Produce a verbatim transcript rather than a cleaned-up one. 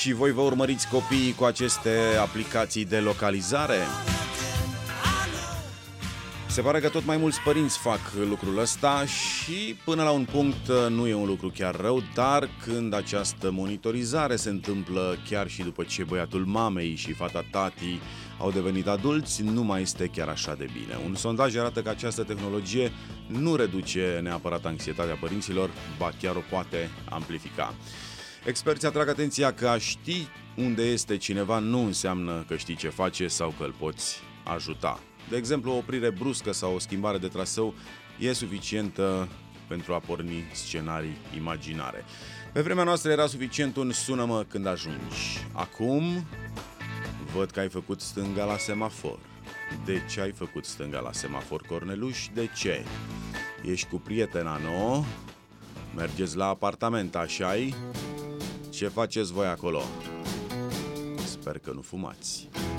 Și voi vă urmăriți copiii cu aceste aplicații de localizare? Se pare că tot mai mulți părinți fac lucrul ăsta și până la un punct nu e un lucru chiar rău, dar când această monitorizare se întâmplă chiar și după ce băiatul mamei și fata tatii au devenit adulți, nu mai este chiar așa de bine. Un sondaj arată că această tehnologie nu reduce neapărat anxietatea părinților, ba chiar o poate amplifica. Experții atrag atenția că a ști unde este cineva nu înseamnă că știi ce face sau că îl poți ajuta. De exemplu, o oprire bruscă sau o schimbare de traseu e suficientă pentru a porni scenarii imaginare. Pe vremea noastră era suficient un sună-mă când ajungi. Acum văd că ai făcut stânga la semafor. De ce ai făcut stânga la semafor, Corneluș? De ce? Ești cu prietena nouă? Mergeți la apartament, așa-i? Ce faceți voi acolo? Sper că nu fumați.